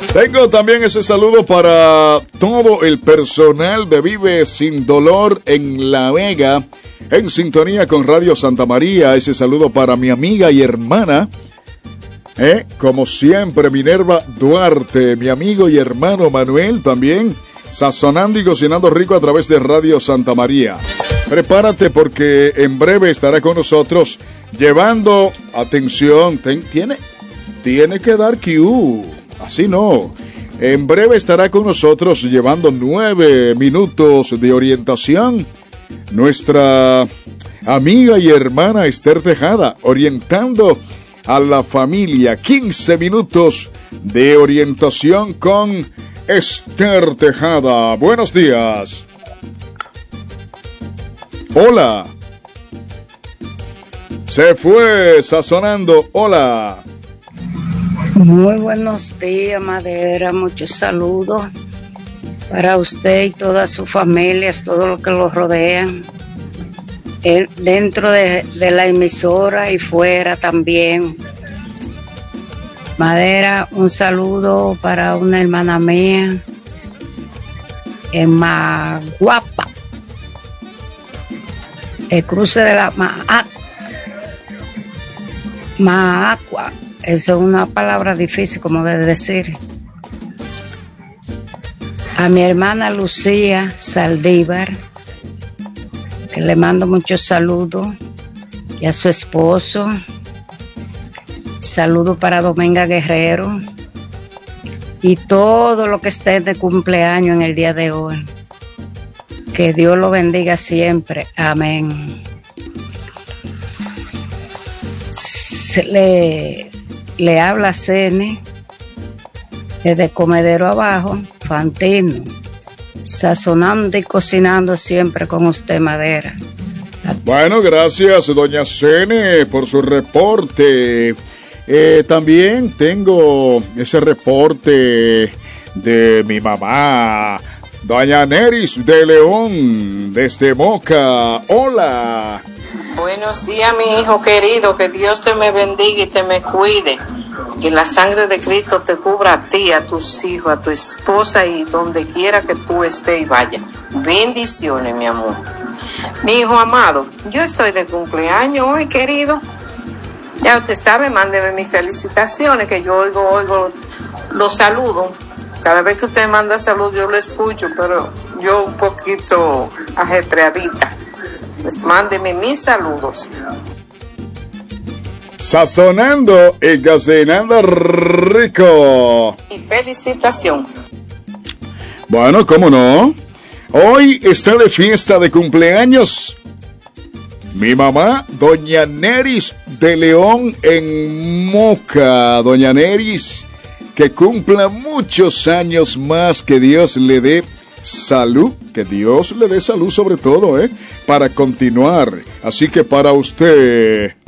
Tengo también ese saludo para todo el personal de Vive Sin Dolor en La Vega, en sintonía con Radio Santa María. Ese saludo para mi amiga y hermana, como siempre, Minerva Duarte, mi amigo y hermano Manuel también, sazonando y cocinando rico a través de Radio Santa María. Prepárate porque en breve estará con nosotros llevando, atención, tiene que dar Q, así no. En breve estará con nosotros llevando 9 minutos de orientación nuestra amiga y hermana Esther Tejada, orientando a la familia. 15 minutos de orientación con Esther Tejada. Buenos días. Hola. Se fue sazonando. Hola. Muy buenos días, Madera. Muchos saludos para usted y todas sus familias, todo lo que lo rodean, dentro de la emisora y fuera también. Madera, un saludo para una hermana mía en Maguapa, el cruce de la Maacua. Eso es una palabra difícil como de decir. A mi hermana Lucía Saldívar, que le mando muchos saludos, y a su esposo. Saludos para Dominga Guerrero y todo lo que esté de cumpleaños en el día de hoy. Que Dios lo bendiga siempre. Amén. Le habla Cene desde Comedero Abajo, Fantino, sazonando y cocinando siempre con usted, Madera. Bueno, gracias, doña Cene, por su reporte. También tengo ese reporte de mi mamá, doña Neris de León, desde Moca. Hola. Buenos días, mi hijo querido, que Dios te me bendiga y te me cuide, que la sangre de Cristo te cubra a ti, a tus hijos, a tu esposa y donde quiera que tú estés y vaya. Bendiciones, mi amor. Mi hijo amado, yo estoy de cumpleaños hoy, querido. Ya usted sabe, mándeme mis felicitaciones, que yo oigo los saludos. Cada vez que usted manda salud yo lo escucho, pero yo un poquito ajetreadita. Pues mándeme mis saludos. Sazonando y cocinando rico. Y felicitación. Bueno, ¿cómo no? Hoy está de fiesta de cumpleaños mi mamá, doña Neris de León en Moca. Doña Neris, que cumpla muchos años más, que Dios le dé salud, que Dios le dé salud sobre todo, para continuar. Así que para usted,